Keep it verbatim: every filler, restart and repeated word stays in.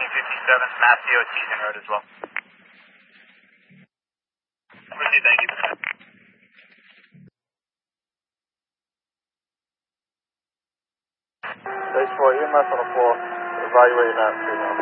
thirteen fifty-seven, Mass D O Ts en route as well. Received, thank you. Base four, E M S on the floor, evaluating that treatment.